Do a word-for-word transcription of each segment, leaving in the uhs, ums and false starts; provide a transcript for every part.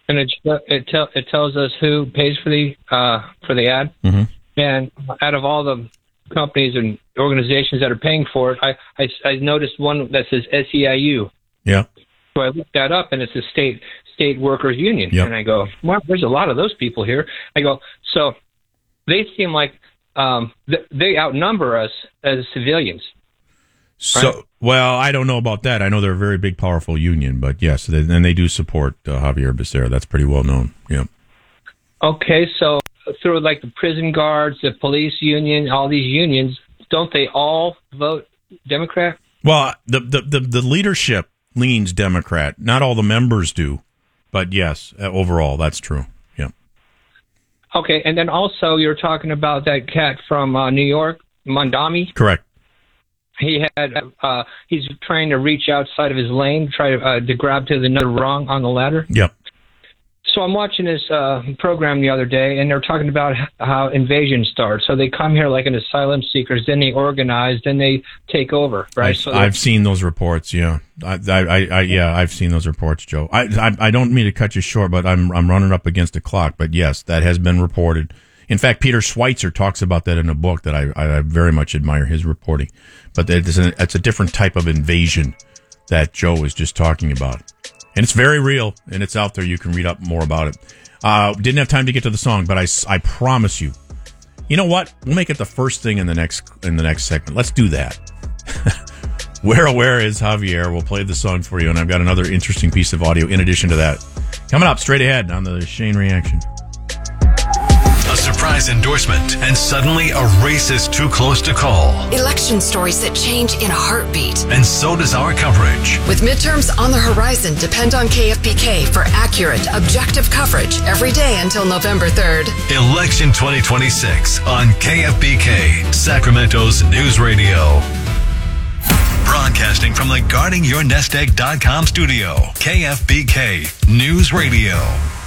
and it it, tell, it tells us who pays for the uh, for the ad. Mm-hmm. And out of all the companies and organizations that are paying for it, I, I, I noticed one that says S E I U. Yeah. So I looked that up, and it's a state state workers union. Yep. And I go, well, there's a lot of those people here. I go, so they seem like um, th- they outnumber us as civilians. So, right? Well, I don't know about that. I know they're a very big, powerful union, but yes, they, and they do support uh, Javier Becerra. That's pretty well known. Yeah. Okay, so through like the prison guards, the police union, all these unions, don't they all vote Democrat? Well, the the the, the leadership leans Democrat. Not all the members do, but yes, uh, overall, that's true. Yeah. Okay, and then also you're talking about that cat from uh, New York, Mondami. Correct. He had uh, he's trying to reach outside of his lane, try to, uh, to grab to the another rung on the ladder. Yep. So I'm watching this uh, program the other day, and they're talking about how invasion starts. So they come here like an asylum seekers, then they organize, then they take over, right? I've, so I've seen those reports. Yeah, I, I, I, yeah, I've seen those reports, Joe. I, I, I don't mean to cut you short, but I'm, I'm running up against the clock. But yes, that has been reported. In fact, Peter Schweitzer talks about that in a book that I, I very much admire his reporting. But it's a, it's a different type of invasion that Joe was just talking about. And it's very real, and it's out there. You can read up more about it. Uh, didn't have time to get to the song, but I, I promise you. You know what? We'll make it the first thing in the next in the next segment. Let's do that. Where Where is Javier? We'll play the song for you, and I've got another interesting piece of audio in addition to that. Coming up straight ahead on the Shane Reaction. A surprise endorsement, and suddenly a race is too close to call. Election stories that change in a heartbeat. And so does our coverage. With midterms on the horizon, depend on K F B K for accurate, objective coverage every day until November third. Election twenty twenty-six on K F B K, Sacramento's News Radio. Broadcasting from the guarding your nest egg dot com studio, K F B K News Radio.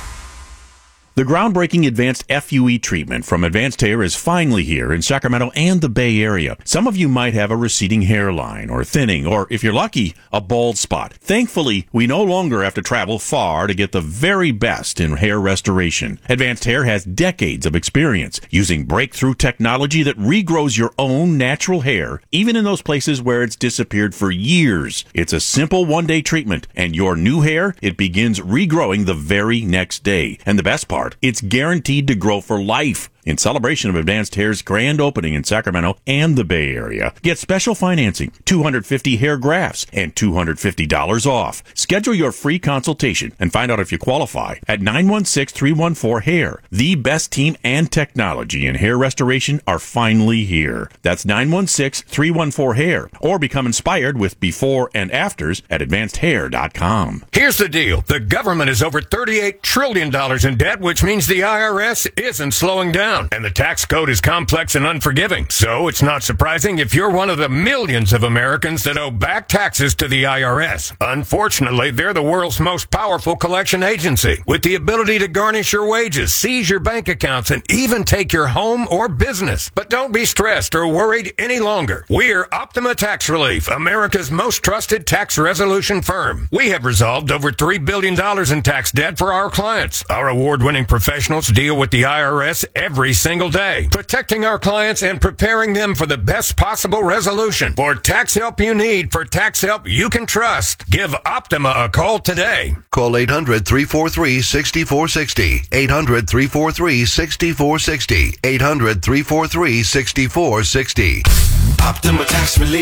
The groundbreaking advanced F U E treatment from Advanced Hair is finally here in Sacramento and the Bay Area. Some of you might have a receding hairline or thinning, or if you're lucky, a bald spot. Thankfully, we no longer have to travel far to get the very best in hair restoration. Advanced Hair has decades of experience using breakthrough technology that regrows your own natural hair, even in those places where it's disappeared for years. It's a simple one-day treatment, and your new hair, it begins regrowing the very next day. And the best part, it's guaranteed to grow for life. In celebration of Advanced Hair's grand opening in Sacramento and the Bay Area, get special financing, two hundred fifty hair grafts, and two hundred fifty dollars off. Schedule your free consultation and find out if you qualify at nine one six, three one four, hair. The best team and technology in hair restoration are finally here. That's nine one six, three one four, hair. Or become inspired with before and afters at advanced hair dot com. Here's the deal. The government is over thirty-eight trillion dollars in debt, which means the I R S isn't slowing down. And the tax code is complex and unforgiving. So it's not surprising if you're one of the millions of Americans that owe back taxes to the I R S. Unfortunately, they're the world's most powerful collection agency, with the ability to garnish your wages, seize your bank accounts, and even take your home or business. But don't be stressed or worried any longer. We're Optima Tax Relief, America's most trusted tax resolution firm. We have resolved over three billion dollars in tax debt for our clients. Our award-winning professionals deal with the I R S every single day, protecting our clients and preparing them for the best possible resolution. For tax help you need, for tax help you can trust, give Optima a call today. Call eight hundred, three four three, six four six zero. eight hundred, three four three, six four six zero. eight hundred, three four three, six four six zero. Optima Tax Relief.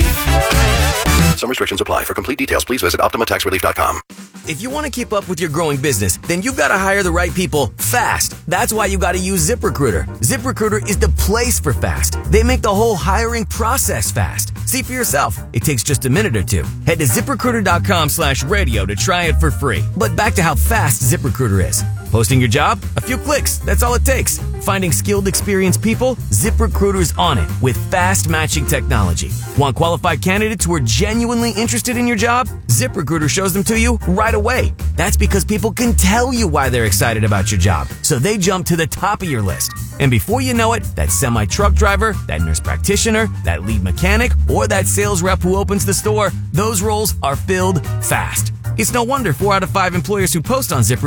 Some restrictions apply. For complete details, please visit optima tax relief dot com. If you want to keep up with your growing business, then you've got to hire the right people fast. That's why you got to use ZipRecruiter. ZipRecruiter is the place for fast. They make the whole hiring process fast. See for yourself. It takes just a minute or two. Head to ZipRecruiter.com slash radio to try it for free. But back to how fast ZipRecruiter is. Posting your job? A few clicks. That's all it takes. Finding skilled, experienced people? ZipRecruiter's on it with fast matching technology. Want qualified candidates who are genuinely interested in your job? ZipRecruiter shows them to you right away. That's because people can tell you why they're excited about your job, so they jump to the top of your list. And before you know it, that semi-truck driver, that nurse practitioner, that lead mechanic, or that sales rep who opens the store, those roles are filled fast. It's no wonder four out of five employers who post on ZipRecruiter